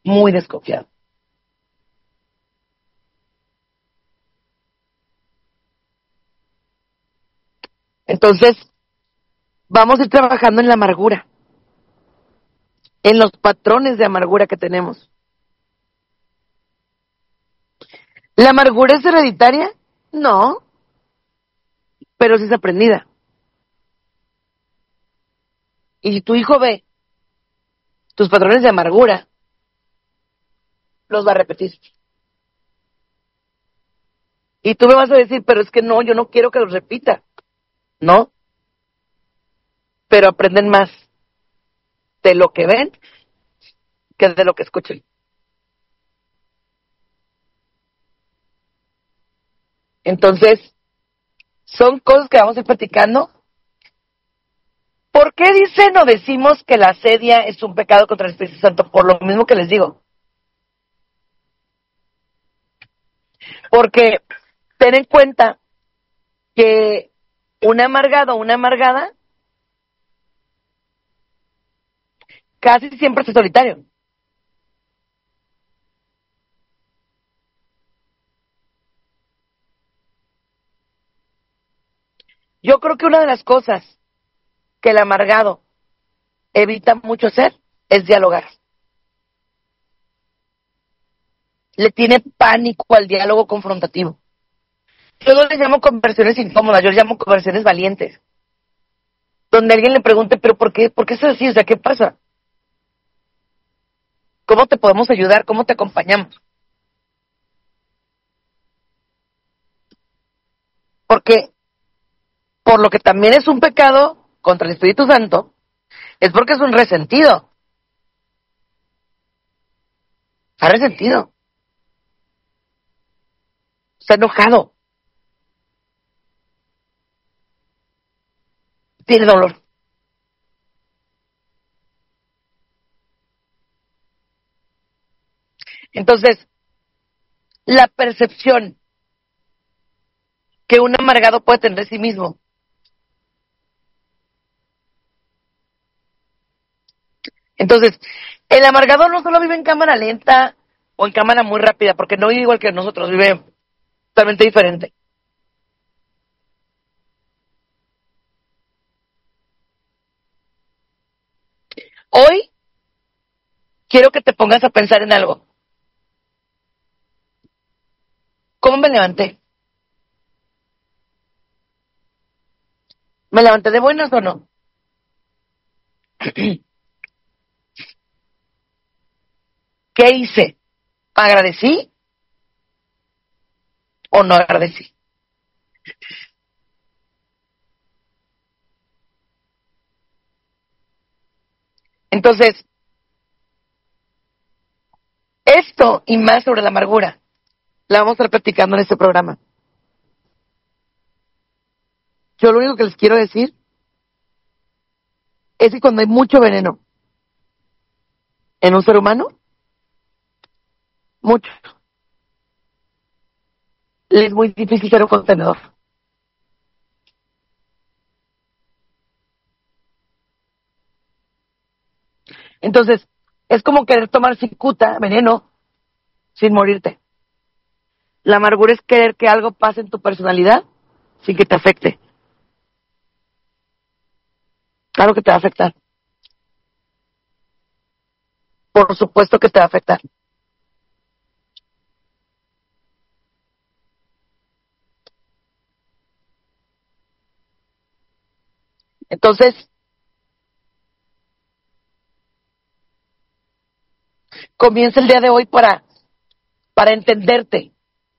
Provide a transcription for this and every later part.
muy desconfiado. Entonces, vamos a ir trabajando en la amargura, en los patrones de amargura que tenemos. ¿La amargura es hereditaria? No, pero sí es aprendida. Y si tu hijo ve tus patrones de amargura, los va a repetir. Y tú me vas a decir, pero es que no, yo no quiero que los repita. No, pero aprenden más de lo que ven que de lo que escuchen. Entonces, son cosas que vamos a ir platicando. ¿Por qué dicen o decimos que la asedia es un pecado contra el Espíritu Santo? Por lo mismo que les digo. Porque ten en cuenta que un amargado o una amargada casi siempre es solitario. Yo creo que una de las cosas que el amargado evita mucho hacer es dialogar. Le tiene pánico al diálogo confrontativo. Yo no les llamo conversaciones incómodas, yo les llamo conversaciones valientes. Donde alguien le pregunte, pero ¿por qué es así? O sea, ¿qué pasa? ¿Cómo te podemos ayudar? ¿Cómo te acompañamos? Porque, por lo que también es un pecado contra el Espíritu Santo, es porque es un resentido. Está resentido. Está enojado. Tiene dolor. Entonces, la percepción que un amargado puede tener de sí mismo Entonces, el amargado no solo vive en cámara lenta o en cámara muy rápida, porque no vive igual que nosotros, vive totalmente diferente. Hoy quiero que te pongas a pensar en algo. ¿Cómo me levanté? ¿Me levanté de buenas o no? ¿Qué hice? ¿Agradecí o no agradecí? Entonces, esto y más sobre la amargura la vamos a estar platicando en este programa. Yo lo único que les quiero decir es que cuando hay mucho veneno en un ser humano, mucho, le es muy difícil ser un contenedor. Entonces, es como querer tomar cicuta, veneno, sin morirte. La amargura es querer que algo pase en tu personalidad sin que te afecte. Claro que te va a afectar. Por supuesto que te va a afectar. Entonces, comienza el día de hoy para entenderte.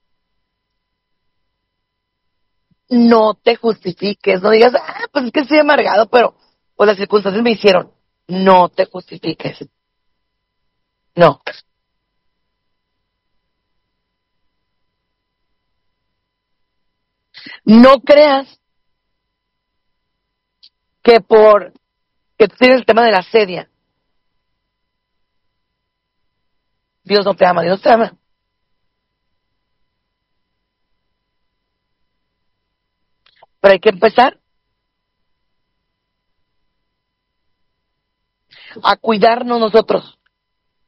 No te justifiques, no digas, pues es que estoy amargado, pero pues las circunstancias me hicieron. No te justifiques. No. No creas que por que tú tienes el tema de la sedia, Dios no te ama, Dios te ama. Pero hay que empezar a cuidarnos nosotros.